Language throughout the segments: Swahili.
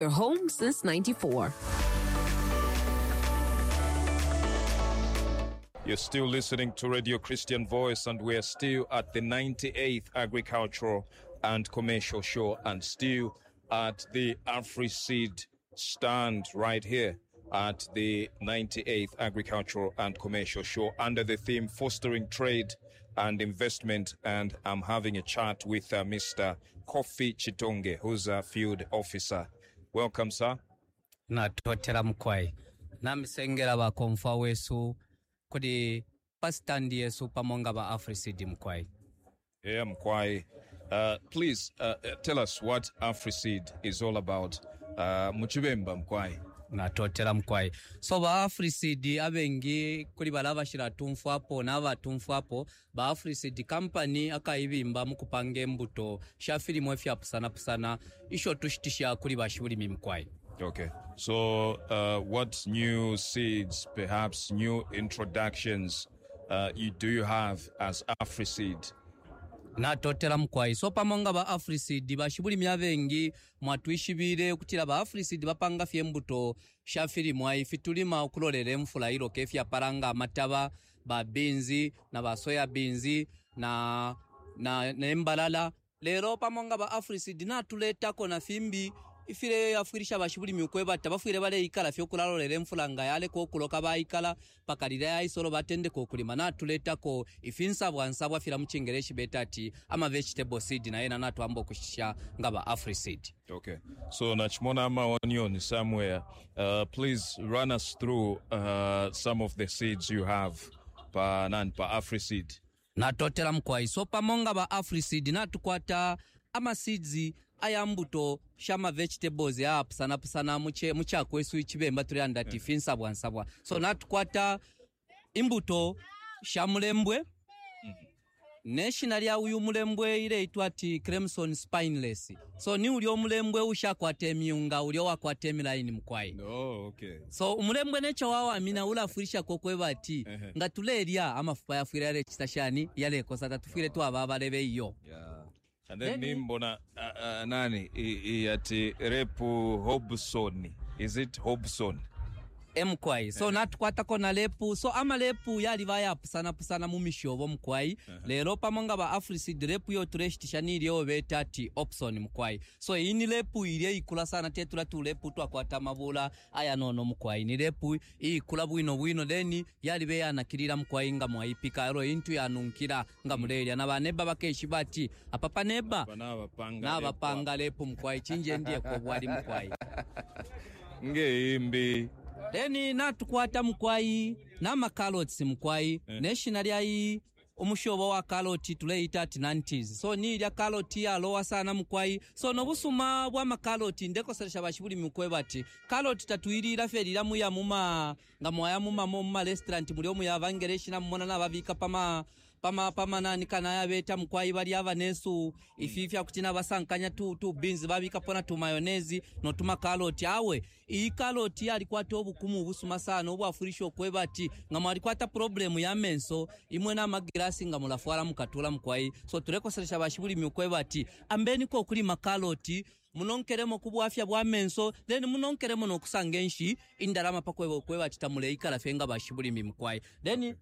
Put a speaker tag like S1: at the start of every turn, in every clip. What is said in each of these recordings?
S1: Their home since 94.
S2: You're still listening to Radio Christian Voice, and we're still at the 98th Agricultural and Commercial Show, and still at the AfriSeed stand right here at the 98th Agricultural and Commercial Show under the theme Fostering Trade and Investment. And I'm having a chat with Mr. Kofi Chitonge, who's a field officer. Welcome, sir.
S3: Natotera mkwai. Namisengera ba konfa wesu kudi pastandi yesu pamonga ba AfriSeed mkwai.
S2: Yeah, mkwai. Please tell us what AfriSeed is all about. Muchibemba mkwai.
S3: Natotera mkwai. So ba AfriSeed abengi kuri balaba shira tumfu hapo na abatumfu hapo ba AfriSeed company akayibimba mukupange mbuto shafiri mwefya pusana isho tushitisha kuri bashibuli mkwai.
S2: Okay. So what new seeds, perhaps new introductions do you have as AfriSeed?
S3: Natotera mkwai. So pamonga ba AfriSeed bashibuli myabengi mwatuishibire kutira ba AfriSeed bapanga fyembuto shafiri mwai fitulima ukulolere mfula ilo kefya paranga mataba ba beans na ba soya beans na embalala. Lero pamonga ba AfriSeed natuleta kona fimbi ifire afurisha bashibuli myukweba tabafire bale ikala fyo kulalolere mfulanga yale ko kuloka ba ikala pakalira ya isoro batende ko kulima natuleta ko ifinsa bwansabwa fira muchingereshi betati ama vegetable seed na yena natu ambo kushisha ngaba AfriSeed.
S2: Okay. So nachmona ama onion somewhere. Please run us through some of the seeds you have pa AfriSeed.
S3: Natotera mkwai. So pamonga ba AfriSeed natukwata ama seeds ayambuto shama vegetables ya pusana mucha kwesu ichibemba tuli andati finsa bwansabwa. So natukwata imbuto shamulembwe national ya uyu mulembwe ile itwati Crimson Spineless. So ni ulio mulembwe ushakwata emyunga ulio wakwata emiline mkwai.
S2: Oh, okay.
S3: So umulembwe necho wawa amina ula afurisha kokweba ati nga tuleria ama fupa ya fuira yale chitashani yale kosa tatufire tu ababalebe iyo.
S2: Yeah. And then nimbona nani ati Repu Hobson. Is it Hobson?
S3: Mkwai. So natukwata kona lepu. So ama lepu yali vaya pusana mumishovo mkwai. Lero pamonga ba AfriSeed lepu yo tureshitishani ilio betati Hobson mkwai. So ini lepu ilie ikula sana tetula tu lepu tu akwata mabula aya nono mkwai. Ni lepu ikula bwino deni yali beya nakirira mkwai nga mwaipika ero intu ya nunkira nga mulelia. Na baneba bakeshi bati apapa neba na bapanga lepu mkwai chinje ndiye kwa bwali mkwai.
S2: Nge imbi
S3: Deni natukwata mkwai na makaroti mkwai national yai umushobo wa karoti tuleita tinantiz. So ni ya karoti ya lowa sana mkwai. So nobusuma bwa makaroti ndeko seresha bashibuli mkwai bati karoti tatuirira ferira muya muma ngamoya muma restaurant muri omu yavangereshi na mona nabavika pama nani kana ya beta mkwai bali avanesu ififya kutina basankanya tu beans babika pona tu mayonnaise no tuma karoti awe iyi karoti alikuwa obukumu busuma sana obu afurisho kwebati ngamo alikwata problem ya menso imwe na magrasi ngamulafwala mukatula mkwai. So turekoseresha bashibuli mkwebati ambeni ko kuli makaroti munonkeremo kubwafya bwa menso then munonkeremo nokusangenshi indalama pakwe kwebati tamule ikala fenga bashibuli mkwai. Then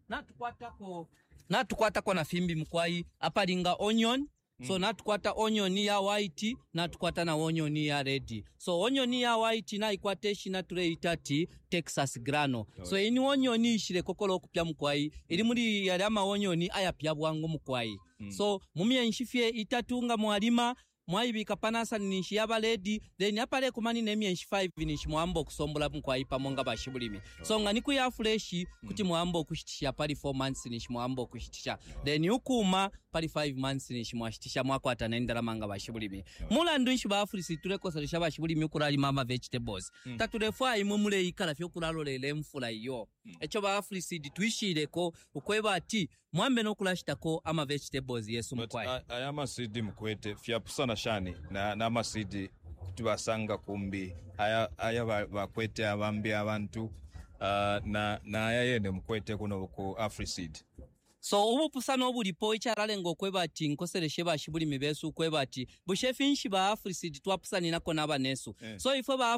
S3: natukwata na fimbi mkwai apalinga onion. So natukwata onion ya white natukwata na onion ya red. So onion ya white na ikwateshi na tuleitati Texas grano. So ini onion ishire kokolo okupya mkwai ili muri yali ama onion ayapya bwangu mkwai. So mumye nshifye itatunga mwalima mwaibika panasa nishi yaba lady then apale kumani nemye nshi 5 nishi mwambo kusombola mkwai pamonga bashibulimi. So nga niku ya fresh kuti mwambo kushitisha pali 4 months nishi mwambo kushitisha then ukuma pali 5 months nishi mwashitisha mwako atanendala manga bashibulimi. Mula nduishi ba AfriSeed tulekoseresha bashibulimi ukulali mama vegetables. Tatulefa imwe mule ikala fyo kulalolele mfula iyo. Echo ba AfriSeed tuishireko ukweba ati mwambe no kulashitako ama vegetables yesu mkwai.
S2: But ayama seed mkwete fyapusana shani na masidi tubasanga kumbi aya bakwete abambi abantu na aya yene mkwete kuno ku AfriSeed.
S3: so ubupusana obulipo icharalenga okweba ati nkosereshe bashibuli mibesu okweba ati bushefinshi ba Afriseed twapusanirako n'abanesu so ifo ba